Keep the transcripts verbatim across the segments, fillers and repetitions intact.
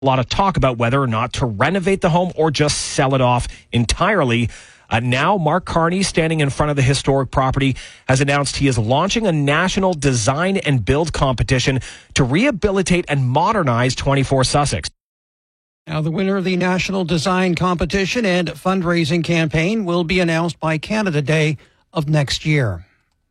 A lot of talk about whether or not to renovate the home or just sell it off entirely. Uh, now, Mark Carney, standing in front of the historic property, has announced he is launching a national design and build competition to rehabilitate and modernize twenty-four Sussex. Now, the winner of the national design competition and fundraising campaign will be announced by Canada Day of next year.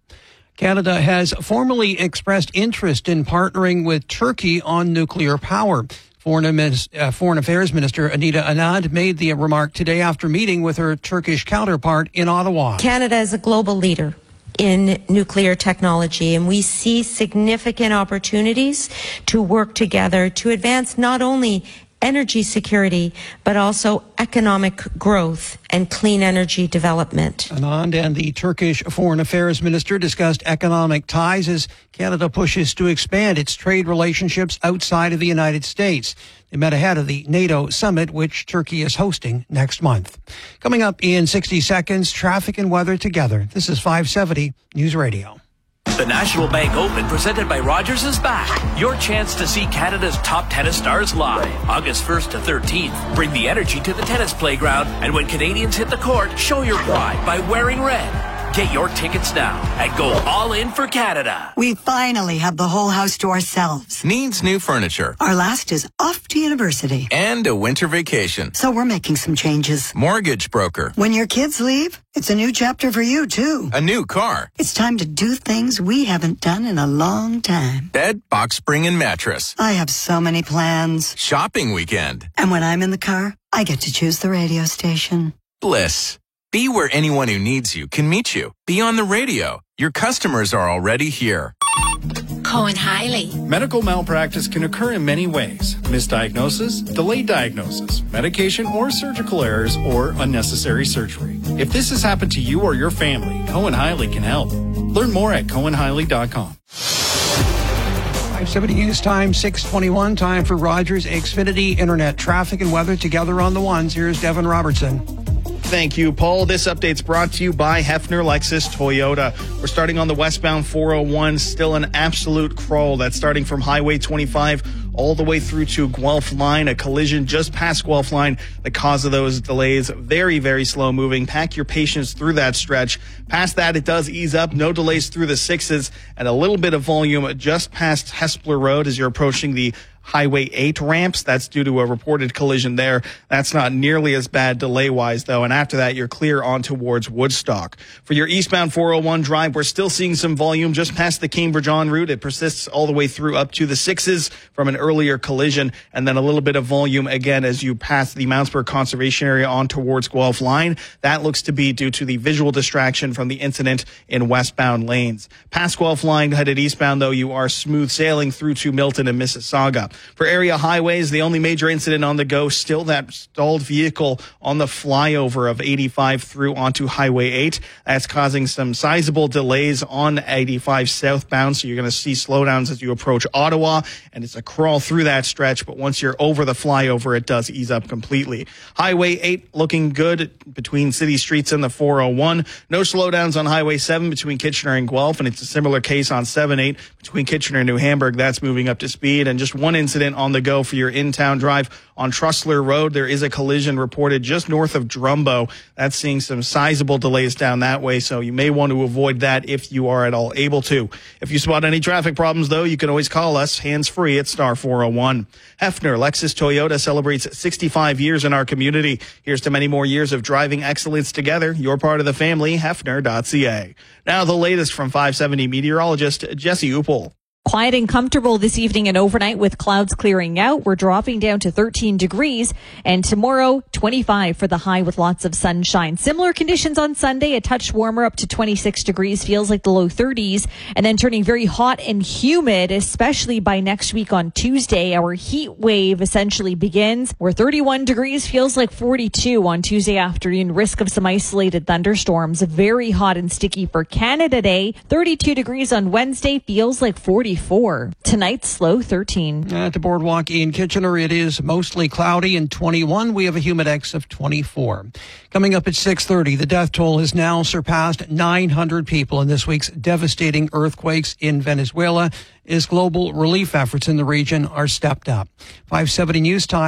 Canada has formally expressed interest in partnering with Turkey on nuclear power. Foreign, uh, Foreign Affairs Minister Anita Anand made the remark today after meeting with her Turkish counterpart in Ottawa. Canada is a global leader in nuclear technology, and we see significant opportunities to work together to advance not only energy security, but also economic growth and clean energy development. Anand and the Turkish Foreign Affairs Minister discussed economic ties as Canada pushes to expand its trade relationships outside of the United States. They met ahead of the NATO summit, which Turkey is hosting next month. Coming up in sixty seconds, traffic and weather together. This is five seventy News Radio. The National Bank Open, presented by Rogers, is back. Your chance to see Canada's top tennis stars live. August first to thirteenth. Bring the energy to the tennis playground, and when Canadians hit the court, show your pride by wearing red. Get your tickets now and go all in for Canada. We finally have the whole house to ourselves. Needs new furniture. Our last is off to university. And a winter vacation. So we're making some changes. Mortgage broker. When your kids leave, it's a new chapter for you, too. A new car. It's time to do things we haven't done in a long time. Bed, box spring, and mattress. I have so many plans. Shopping weekend. And when I'm in the car, I get to choose the radio station. Bliss. Be where anyone who needs you can meet you. Be on the radio. Your customers are already here. Cohen Hiley. Medical malpractice can occur in many ways. Misdiagnosis, delayed diagnosis, medication or surgical errors, or unnecessary surgery. If this has happened to you or your family, Cohen Hiley can help. Learn more at cohen hiley dot com. five seventy News Time, six twenty-one. Time for Rogers Xfinity Internet traffic and weather together on the ones. Here's Devin Robertson. Thank you, Paul. This update's brought to you by Hefner Lexus Toyota. We're starting on the westbound four oh one, still an absolute crawl. That's starting from Highway twenty-five all the way through to Guelph Line. A collision just past Guelph Line. The cause of those delays, very, very slow moving. Pack your patience through that stretch. Past that, it does ease up. No delays through the sixes, and a little bit of volume just past Hespeler Road as you're approaching the Highway eight ramps. That's due to a reported collision there. That's not nearly as bad delay-wise, though. And after that, you're clear on towards Woodstock. For your eastbound four oh one drive, we're still seeing some volume just past the Cambridge en route. It persists all the way through up to the sixes from an earlier collision, and then a little bit of volume again as you pass the Mountsburg Conservation Area on towards Guelph Line. That looks to be due to the visual distraction from the incident in westbound lanes. Past Guelph Line, headed eastbound, though, you are smooth sailing through to Milton and Mississauga. For area highways, the only major incident on the go, still that stalled vehicle on the flyover of eighty-five through onto Highway eight. That's causing some sizable delays on eighty-five southbound, so you're going to see slowdowns as you approach Ottawa, and it's a crawl through that stretch, but once you're over the flyover, it does ease up completely. Highway eight looking good between city streets and the four oh one. No slowdowns on Highway seven between Kitchener and Guelph, and it's a similar case on seven eight between Kitchener and New Hamburg. That's moving up to speed, and just one incident on the go for your in-town drive on Trussler Road. There is a collision reported just north of Drumbo. That's seeing some sizable delays down that way, so you may want to avoid that if you are at all able to. If you spot any traffic problems, though, you can always call us hands-free at star four oh one. Hefner Lexus Toyota celebrates sixty-five years in our community. Here's to many more years of driving excellence together. You're part of the family, hefner dot c a. Now the latest from five seventy meteorologist Jesse Upel. Quiet and comfortable this evening and overnight with clouds clearing out. We're dropping down to thirteen degrees, and tomorrow twenty-five for the high with lots of sunshine. Similar conditions on Sunday, a touch warmer up to twenty-six degrees, feels like the low thirties, and then turning very hot and humid, especially by next week on Tuesday. Our heat wave essentially begins where thirty-one degrees feels like forty-two on Tuesday afternoon. Risk of some isolated thunderstorms. Very hot and sticky for Canada Day. thirty-two degrees on Wednesday, feels like forty-five twenty-four. Tonight's low thirteen. At the Boardwalk in Kitchener, it is mostly cloudy and twenty-one. We have a humidex of twenty-four. Coming up at six thirty, the death toll has now surpassed nine hundred people in this week's devastating earthquakes in Venezuela as global relief efforts in the region are stepped up. five seventy News Time.